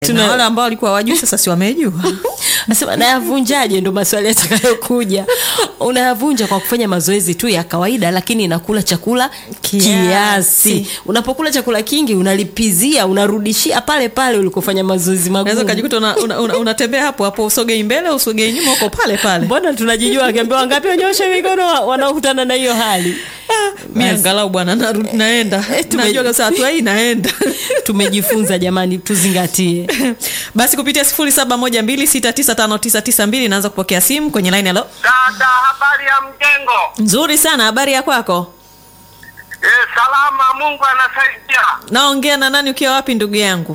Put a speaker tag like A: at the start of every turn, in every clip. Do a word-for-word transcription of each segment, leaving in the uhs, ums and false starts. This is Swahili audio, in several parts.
A: Tuna wale ambao walikuwa wajui sasa si wamejua.
B: Nasema nayavunjaje, ndo maswali yatakayokuja. Unayavunja kwa kufanya mazoezi tu ya kawaida, lakini inakula chakula kiasi. kiasi. Unapokula chakula kingi unalipizia, unarudishia pale pale ulikofanya mazoezi magumu.
A: Unaweza kujikuta unatembea una, una, una hapo hapo, usogei mbele usogei nyuma, uko pale pale.
B: Mbona tunajijua akiambiwa ngapi unyoshe mikono wanaokutana na hiyo hali.
A: Mimi angalau bwana na, naenda.
B: E,
A: Tunajua kabisa hatua hii naenda.
B: Tumejifunza jamani, tuzingatie.
A: Basi kupitia sifuri saba moja mbili sita tisa tano tisa tisa mbili naanza kupokea simu kwenye line. Hello.
C: Dada, habari ya mjengo?
A: Nzuri sana, habari ya kwako?
C: Eh, salama, Mungu anasaidia.
A: Naongea na nani, ukiwa wapi ndugu yangu?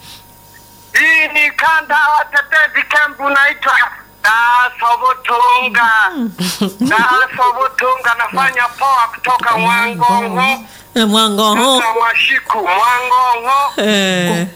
C: Hii ni kanda wa tetezi kempu naitwa Da Sobotunga. Da Sobotunga, nafanya poa kutoka Mwangongo.
A: Mwangongo.
C: Kutoka Mwashiku, Mwangongo.
A: Eh.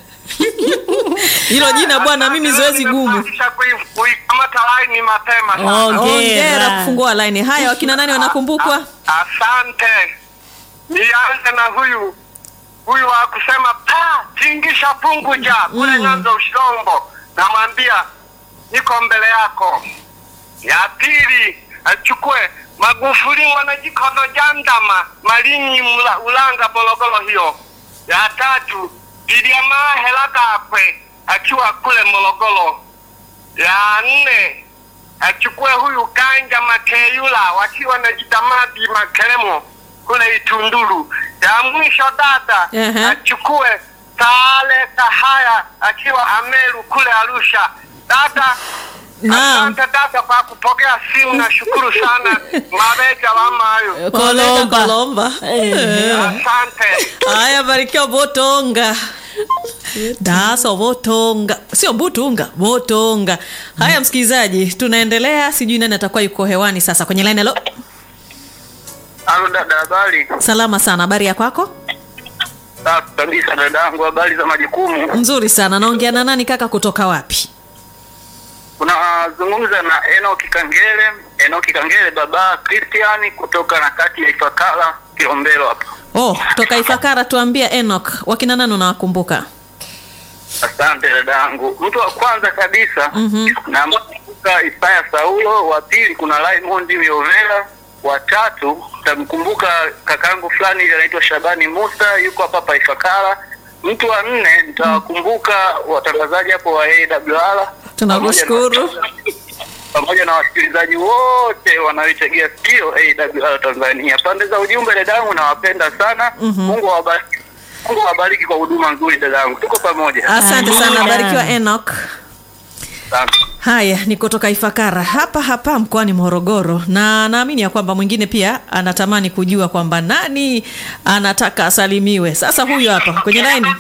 A: Hilo jina bwana mimi zoezi gumu.
C: Kuikamata line mapema sana.
A: Hongera kufungua line. Haya, wakina nani wanakumbukwa?
C: Asante. Nianze na huyu. Huyu wa kusema pa tingisha punguja kule mm. Nyanza Ushirombo. Namwambia niko mbele yako. Ya pili achukue Magufuli wanajikono jandama Malinyi mula, Ulanga Morogoro hiyo. Ya tatu Diliama Helagakwe akiwa kule Morogoro. Ya nne achukue huyu Ganja Makeyula wakiwa na Jitamadi Makelemo kule Itunduru. Ya mwisho dada uh-huh. achukue Sale Kahaya akiwa Ameru kule Arusha. Dada asante dada kwa kupokea simu, na shukuru sana. Mabeja lama hayo.
A: Kolomba Kolomba.
C: Asante.
A: Haya, barikiwa Botonga. Da Sobotunga. Sio Botunga, Botonga. Haya msikilizaji, tunaendelea, sijui nani atakuwa yuko hewani sasa kwenye line. Hello.
C: Halo dada, habari?
A: Salama sana, habari ya kwako?
C: Safi kabisa dadangu, habari za majukumu?
A: Nzuri sana. Naongea na nani kaka, kutoka wapi?
C: Unazungumza na Enoki Kangele, Enoki Kangele baba Christian kutoka na kati ya Ifakara Kilombero hapa.
A: Oh, kutoka Ifakara. Tuambie Enoch, wakina nani unawakumbuka?
C: Asante dadangu. Mtu wa kwanza kabisa
A: mm-hmm.
C: na mkumbuka Isaya Saulo, wa pili kuna Raymond Miovela, wa tatu tamkumbuka kakangu fulani ile anaitwa Shabani Musa yuko hapa hapa Ifakara. Mtu wa nne nitawakumbuka watangazaji hapo wa A W R.
A: Tunakushukuru.
C: Pamoja na wasikilizaji wote wanaoitegea sikio A W R Tanzania. Pande za ujumbe dadangu, nawapenda sana.
A: Mm-hmm.
C: Mungu awabariki. Mungu awabariki kwa huduma nzuri dadangu. Tuko pamoja.
A: Asante sana, barikiwa Enoch.
C: Asante.
A: Haya, ni kutoka Ifakara hapa hapa mkoani Morogoro, na naamini ya kwamba mwingine pia anatamani kujua kwamba nani anataka asalimiwe. Sasa huyu hapa kwenye line.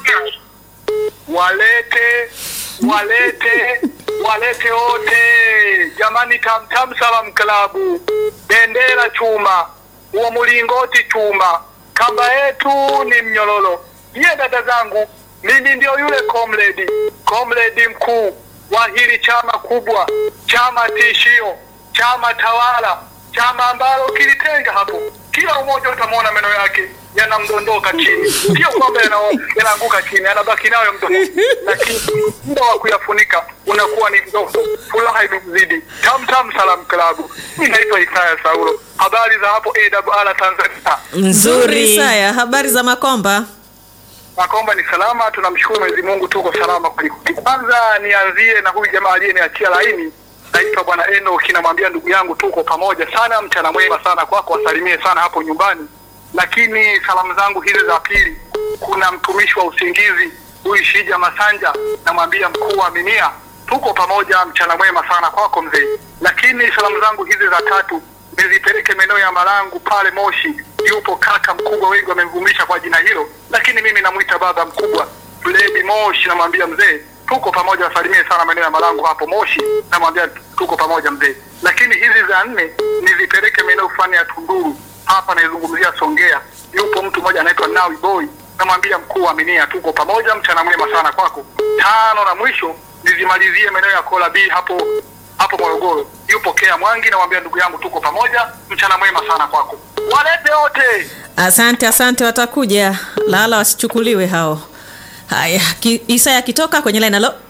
C: Walete, walete, walete wote. Jamani, Tam Tam Salam Klabu. Bendera chuma, uo mlingoti chuma. Kamba yetu ni mnyororo. Ye dada zangu, mimi ndio yule comrade, comrade mkuu wa hili chama kubwa, chama tishio, chama tawala, chama ambalo kilitenga hapo. Kila umoja utamwona meno yake yanamdondoka chini. Sio kwamba yanaanguka chini, anabaki nayo mdomo. Lakini muda wa kuyafunika unakuwa ni mdogo. Furaha imezidi. Tam Tam Salam Klabu. Mimi naitwa Isaya Saulo. Habari za hapo A W R Tanzania?
A: Nzuri Isaya, habari za Makomba?
C: Makomba ni salama, tunamshukuru Mwenyezi Mungu, tuko salama. Kwanza nianzie na huyu jamaa aliyeniachia laini, naitwa bwana Eno. Kinamwambia ndugu yangu tuko pamoja sana, mchana mwema sana kwako, wasalimie sana hapo nyumbani. Lakini salamu zangu hizi za pili, kuna mtumishi wa usingizi huyu Shija Masanja, namwambia mkuu wa Minia tuko pamoja, mchana mwema sana kwako mzee. Lakini salamu zangu hizi za tatu nizipeleke maeneo ya Malangu pale Moshi, yupo kaka mkubwa, wengi wamemvumisha kwa jina hilo, lakini mimi namuita baba mkubwa Lady Moshi, namwambia mzee tuko pamoja, wasalimie sana maeneo ya Malangu hapo Moshi, namwambia tuko pamoja mzee. Lakini hizi za nne nizipeleke maeneo fulani ya Tunduru, hapa naizungumzia Songea, yupo mtu mmoja anaitwa Nawi Boy, namwambia mkuu wa Minia tuko pamoja, mchana mwema sana kwako. Tano na mwisho nizimalizie maeneo ya Kola B hapo hapo Morogoro, yupo Kea Mwangi, namwambia ndugu yangu tuko pamoja, mchana mwema sana kwako. Walete wote.
A: Asante, asante, watakuja. Lala wasichukuliwe hao. Haya, ki, Isaya akitoka kwenye line. Halo.